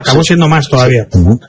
Acabó siendo más todavía.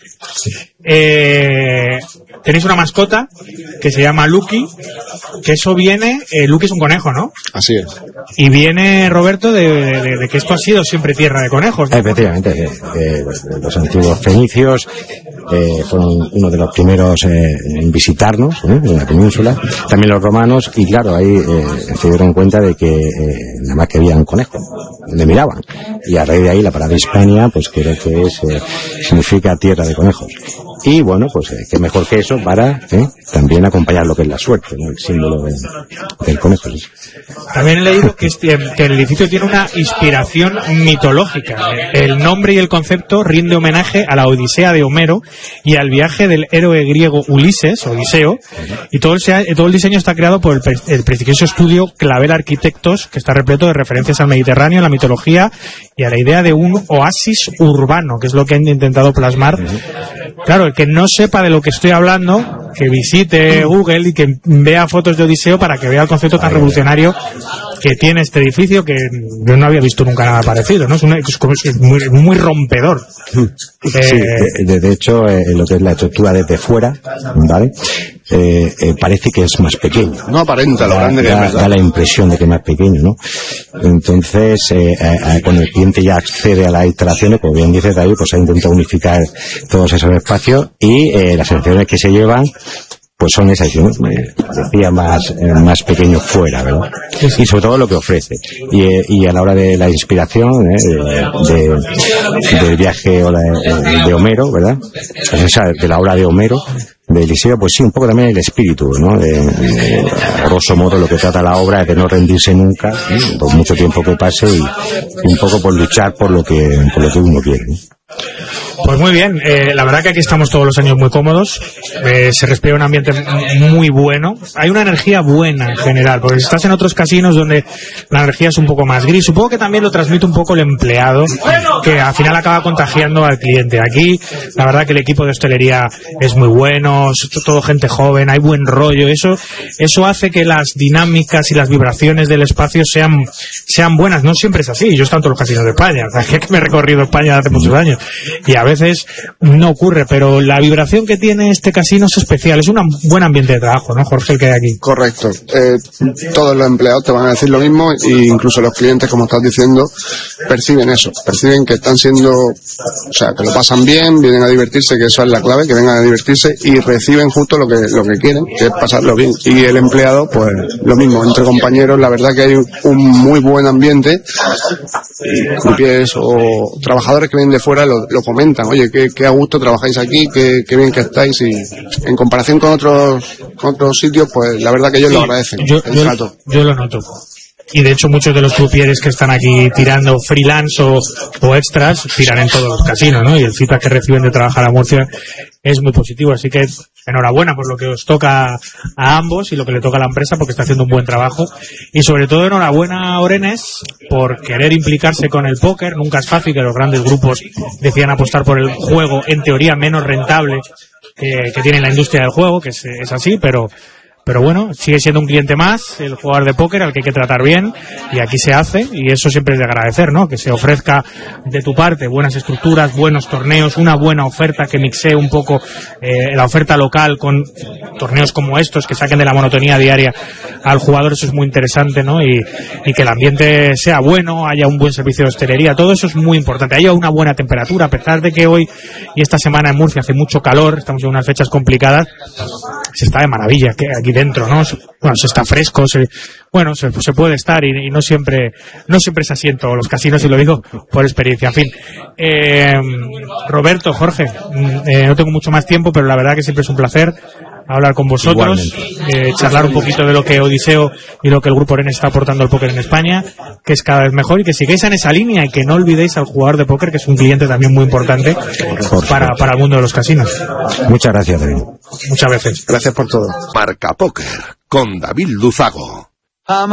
Tenéis una mascota que se llama Lucky, que eso viene, Lucky es un conejo, ¿no? Así es. Y viene, Roberto, de que esto ha sido siempre tierra de conejos, ¿no? Efectivamente, los antiguos fenicios fueron uno de los primeros en visitarnos en la península, también los romanos, y claro, ahí se dieron cuenta de que nada más que veían conejos, le miraban, y a raíz de ahí la palabra Hispania, pues creo que significa tierra de conejos. Y bueno, pues qué mejor que eso para también acompañar lo que es la suerte, ¿no? El símbolo del conejo. ¿Sí? También he leído que el edificio tiene una inspiración mitológica. El nombre y el concepto rinde homenaje a la Odisea de Homero y al viaje del héroe griego Ulises, Odiseo, y todo el diseño está creado por el prestigioso estudio Clavel Arquitectos, que está repleto de referencias al Mediterráneo, a la mitología y a la idea de un oasis urbano, que es lo que han intentado plasmar. Claro, el que no sepa de lo que estoy hablando, que visite Google y que vea fotos de Odiseo para que vea el concepto tan revolucionario que tiene este edificio, que yo no había visto nunca nada parecido, ¿no? Es muy rompedor. Sí, de hecho, lo que es la estructura desde fuera, ¿vale? Parece que es más pequeño. No aparenta lo grande que es. Da la impresión de que es más pequeño, ¿no? Entonces, cuando el cliente ya accede a las instalaciones, como bien dice David, pues ha intentado unificar todos esos espacios y las sensaciones que se llevan pues son esas, ¿no? Parecía más pequeño fuera, ¿verdad? Y sobre todo lo que ofrece. Y a la hora de la inspiración, del viaje de Homero, ¿verdad? Pues esa, de la obra de Homero, de Eliseo, pues sí, un poco también el espíritu, ¿no? A grosso modo lo que trata la obra es de no rendirse nunca, por mucho tiempo que pase, y un poco por luchar por lo que uno quiere, ¿no? Pues muy bien, la verdad que aquí estamos todos los años muy cómodos, se respira un ambiente muy bueno, hay una energía buena en general, porque si estás en otros casinos donde la energía es un poco más gris, supongo que también lo transmite un poco el empleado, que al final acaba contagiando al cliente. Aquí la verdad que el equipo de hostelería es muy bueno, todo gente joven, hay buen rollo, eso hace que las dinámicas y las vibraciones del espacio sean buenas. No siempre es así, yo he estado en todos los casinos de España, o sea, que me he recorrido España hace muchos años y a veces no ocurre, pero la vibración que tiene este casino es especial, es un buen ambiente de trabajo, ¿no, Jorge, el que hay aquí? Correcto, todos los empleados te van a decir lo mismo, e incluso los clientes, como estás diciendo, perciben eso, perciben que están siendo, o sea, que lo pasan bien, vienen a divertirse, que eso es la clave, que vengan a divertirse y reciben justo lo que quieren, que es pasarlo bien. Y el empleado, pues lo mismo, entre compañeros, la verdad que hay un muy buen ambiente, y croupiers o trabajadores que vienen de fuera lo comentan, oye, qué a gusto trabajáis aquí, qué bien que estáis, y en comparación con otros sitios, pues la verdad que ellos lo agradecen. Yo lo noto. Y de hecho muchos de los croupieres que están aquí tirando freelance o extras tiran en todos los casinos, ¿no? Y el feedback que reciben de trabajar a Murcia es muy positivo, así que enhorabuena por lo que os toca a ambos y lo que le toca a la empresa, porque está haciendo un buen trabajo, y sobre todo enhorabuena a Orenes por querer implicarse con el póker. Nunca es fácil que los grandes grupos decidan apostar por el juego en teoría menos rentable que tiene la industria del juego, que es así, pero bueno, sigue siendo un cliente más, el jugador de póker al que hay que tratar bien, y aquí se hace, y eso siempre es de agradecer, ¿no? Que se ofrezca de tu parte buenas estructuras, buenos torneos, una buena oferta que mixee un poco la oferta local con torneos como estos, que saquen de la monotonía diaria al jugador. Eso es muy interesante, ¿no? Y que el ambiente sea bueno, haya un buen servicio de hostelería, todo eso es muy importante, haya una buena temperatura, a pesar de que hoy y esta semana en Murcia hace mucho calor, estamos en unas fechas complicadas, se está de maravilla que aquí dentro, ¿no? Bueno, se está fresco, se puede estar, y no siempre es así en todos los casinos, y lo digo por experiencia. En fin, Roberto, Jorge, no tengo mucho más tiempo, pero la verdad que siempre es un placer hablar con vosotros, charlar un poquito de lo que Odiseo y lo que el Grupo Orenes está aportando al póker en España, que es cada vez mejor, y que sigáis en esa línea y que no olvidéis al jugador de póker, que es un cliente también muy importante para el mundo de los casinos. Muchas gracias, David. Muchas veces. Gracias por todo. Marca Póker con David Luzago.